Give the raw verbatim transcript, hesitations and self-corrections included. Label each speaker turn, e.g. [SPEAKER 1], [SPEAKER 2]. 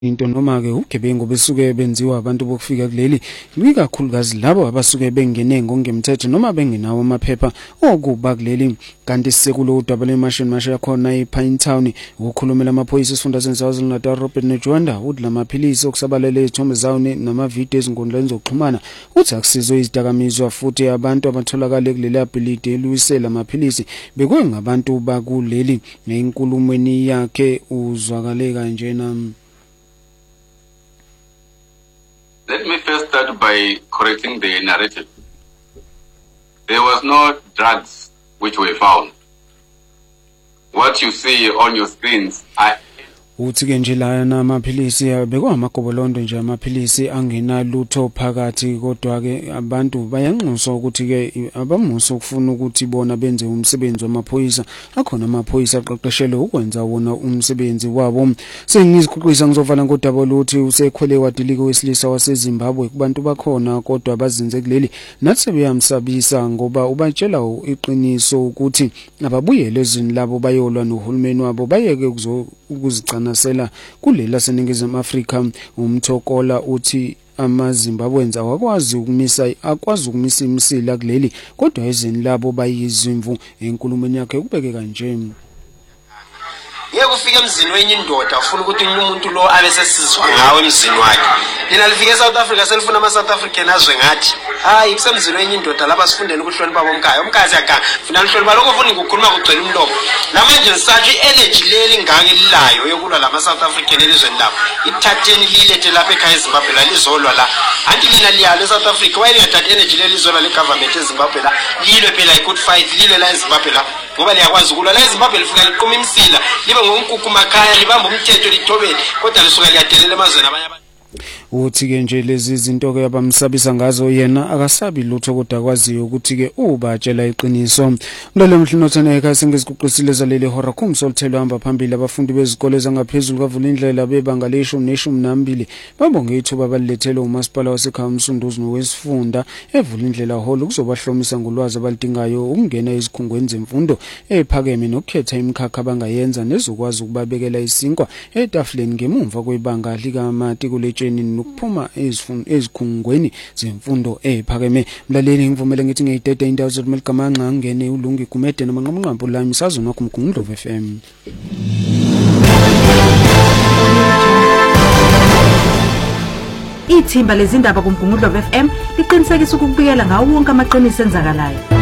[SPEAKER 1] into noma ke ugebengu besuke benziwa abantu bokufika kuleli ikakhulukazi labo abasuke bengene ngongemthetho noma bengenawo amaphepha okuba kuleli kanti sekulo udaba lemashini masha yakhona ePine Town ukukhulumela amaphoyisa esifundazweni saKwaZulu-Natal Robert Nojwanda uthi lamaphilisi okusabalele izithombe zawo namavidiyo ezinkundleni zokuxhumana uthi akusizwe izidakamizwa futhi abantu abatholakala kuleli ability eluwisela amaphilisi bekwe ngabantu bakuleli ngenkulumweni yakhe uzwakale kanjena.
[SPEAKER 2] Let me first start by correcting the narrative. There was no drugs which were found. What you see on your screens are
[SPEAKER 1] uthi ke nje la namaphilisi bekwa amagobolondo nje amaphilisi angenalutho phakathi kodwa ke abantu bayanxuswa ukuthi ke abamuso ukufuna ukuthi bona benze umsebenzi wamaphoyisa akhona amaphoyisa aqeqeshelwe ukwenza wona umsebenzi wabo. Sengiziqoqisa ngizovala ngodaba lokuthi usekhwele wadilika wesilisa waseZimbabwe kubantu bakhona kodwa bazinze kuleli nathi sebeyamsabisa ngoba ubatshela iqiniso ukuthi ababuyele ezini labo bayolwa nohulumeni wabo bayeke ukuzicana sela kulela seningizimu Afrika. Umthokola uthi amaZimbabwenza awakwazi ukumisa akwazi ukumisa imsila kuleli kodwa ezini labo bayizimvu enkulumeni yakhe kubeke kanje.
[SPEAKER 3] Yeke ufike emzini wenye indoda ufuna ukuthi umuntu lo abe sesizwa ngawe emzini wakhe. Lina lifike eSouth Africa selifuna ama South African azwe ngathi hayi kusemzini wenye indoda lapha sifundeni ukuhlonipha bomkhaya umkhazi yakanga funa lihlonipha lokho ufuna ukukhuluma kugcwele umlomo. Lamanje ngisathi energy leli ngake lilayo yokulwa lama South African elizweni lapho ithatheni lilethe lapha ekhaya eZimbabwe la lizolwa la anti lina liyalo eSouth Africa why lingathathi energy leli lizolwa le government eZimbabwe la lilwe phela I could fight lilwe la eZimbabwe la ngoba liyakwazi ukulwa la eZimbabwe lifika liqhuma imsila libe ngonkukhu makhaya libamba umthetho lithobeni kodwa lisuka liyadelela emazweni abanye abantu.
[SPEAKER 1] Uthi ke nje lezi zinto ke abamsabisa ngazo yena akasabi lutho kodwa kwaziyo ukuthi ke ubatshela iqiniso. Mlalo mhlinothana ekhaya sengiziguqisile zaleli hora kumsolthelo hamba phambili abafundi bezikole zangaphezulu kavula indlela bebanga leshumi neshumi nambili babonge ithuba balilethele umasipala wasekhaya umsunduzi nowesifunda evula indlela holo kuzobahlomisa ngolwazi abalidingayo ukungena ezikhungweni zemfundo ephakeme nokukhetha imikhakha abangayenza nezokwazi ukubabekela isinkwa etafuleni ngemumva kwebanga likamati kuletsheni ukuphuma ezikhungweni zemfundo ephakeme. Mlaleli ngivumele ngithi ngiyidede indawo zokumelgamanqa angene ulungi kumede namanqamqampo la imisazo nakho mgungundlovu F M.
[SPEAKER 4] Ithimba lezindaba kumgungundlovu F M liqinisekisa ukubikela ngawo wonke amaqiniso enzakalayo.